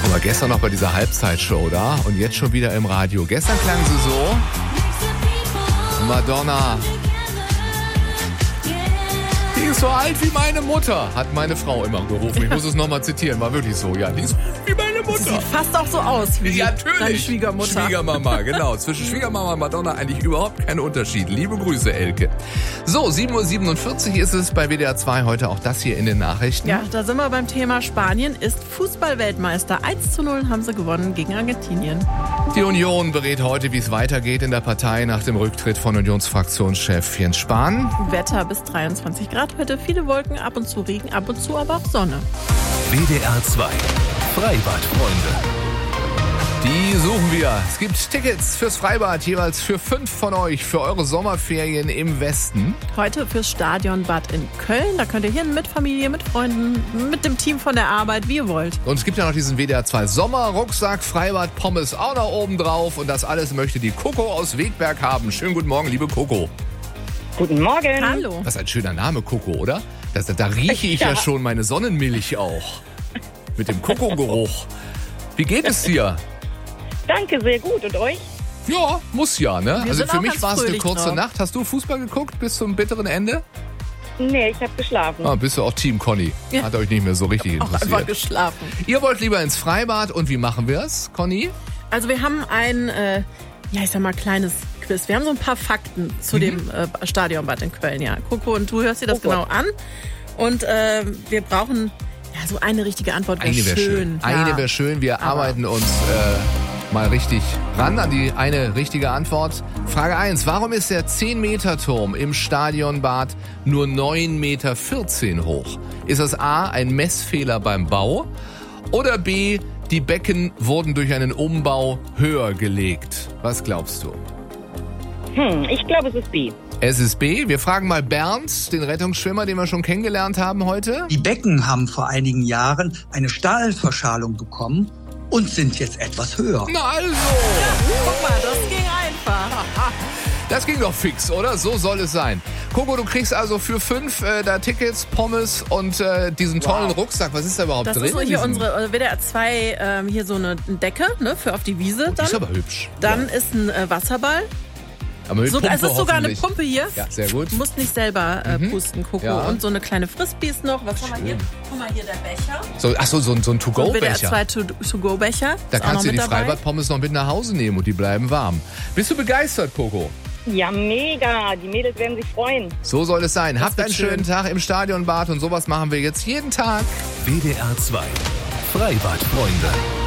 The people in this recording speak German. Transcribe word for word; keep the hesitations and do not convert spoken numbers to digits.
Guck mal, gestern noch bei dieser Halbzeitshow da und jetzt schon wieder im Radio. Gestern klang sie so. Madonna. Die ist so alt wie meine Mutter, hat meine Frau immer gerufen. Ich muss es nochmal zitieren, war wirklich so. Ja, die ist wie meine Mutter. Sie sieht fast auch so aus wie ja, deine Schwiegermutter. Schwiegermama, genau. Zwischen Schwiegermama und Madonna eigentlich überhaupt kein Unterschied. Liebe Grüße, Elke. So, sieben Uhr siebenundvierzig ist es bei W D R zwei heute auch das hier in den Nachrichten. Ja, da sind wir beim Thema Spanien ist Fußball-Weltmeister. eins zu null haben sie gewonnen gegen Argentinien. Die Union berät heute, wie es weitergeht in der Partei nach dem Rücktritt von Unionsfraktionschef Jens Spahn. Wetter bis dreiundzwanzig Grad heute, viele Wolken, ab und zu Regen, ab und zu aber auch Sonne. W D R zwei Freibad-Freunde. Die suchen wir. Es gibt Tickets fürs Freibad, jeweils für fünf von euch, für eure Sommerferien im Westen. Heute fürs Stadionbad in Köln. Da könnt ihr hin mit Familie, mit Freunden, mit dem Team von der Arbeit, wie ihr wollt. Und es gibt ja noch diesen W D R zwei Sommer-Rucksack, Freibad, Pommes auch noch oben drauf. Und das alles möchte die Coco aus Wegberg haben. Schönen guten Morgen, liebe Coco. Guten Morgen. Hallo. Das ist ein schöner Name, Coco, oder? Das, da rieche ich ja. ja schon meine Sonnenmilch auch. Mit dem Coco-Geruch. Wie geht es dir? Danke, sehr gut. Und euch? Ja, muss ja, ne? Wir also sind für auch mich ganz war es eine fröhlich kurze drauf. Nacht. Hast du Fußball geguckt bis zum bitteren Ende? Nee, ich habe geschlafen. Ah, bist du auch Team Conny? Ja. Hat euch nicht mehr so richtig Auch interessiert. einfach geschlafen. Ihr wollt lieber ins Freibad und wie machen wir es, Conny? Also wir haben ein, äh, ja ich sag mal, kleines Quiz. Wir haben so ein paar Fakten zu Mhm. dem äh, Stadionbad in Köln. Ja, Coco, und du hörst dir das Oh genau Gott. an. Und äh, wir brauchen ja so eine richtige Antwort. Wäre Eine wäre schön. schön. Eine Ja. wäre schön. Wir Aber- arbeiten uns äh, mal richtig ran an die eine richtige Antwort. Frage eins. Warum ist der zehn Meter Turm im Stadionbad nur neun Meter vierzehn hoch? Ist das A, ein Messfehler beim Bau? Oder B, die Becken wurden durch einen Umbau höher gelegt? Was glaubst du? Hm, ich glaube, es ist B. Es ist B. Wir fragen mal Bernd, den Rettungsschwimmer, den wir schon kennengelernt haben heute. Die Becken haben vor einigen Jahren eine Stahlverschalung bekommen und sind jetzt etwas höher. Na also! Guck mal, das ging einfach. Das ging doch fix, oder? So soll es sein. Coco, du kriegst also für fünf äh, da Tickets, Pommes und äh, diesen tollen Rucksack. Was ist da überhaupt Das drin? ist so in hier diesem- unsere äh, W D R zwei, ähm, hier so eine Decke, ne, für auf die Wiese. Oh, die Dann, ist aber hübsch. dann ja. ist ein äh, Wasserball. Aber mit So, Pumpe es ist sogar eine hoffentlich. Pumpe hier. Ja, sehr gut. Du musst nicht selber äh, Mhm. pusten, Coco. Ja. Und so eine kleine Frisbees noch. Was haben wir hier? Guck mal, hier der Becher. So, ach so, so, ein- so ein Und W D R To-Go-Becher. zwei To- To-Go-Becher. Da Ist auch kannst noch du die mit dabei. Freibad-Pommes noch mit nach Hause nehmen und die bleiben warm. Bist du begeistert, Coco? Ja, mega. Die Mädels werden sich freuen. So soll es sein. Habt wird einen schön. schönen Tag im Stadionbad und sowas machen wir jetzt jeden Tag. W D R zwei Freibad-Freunde.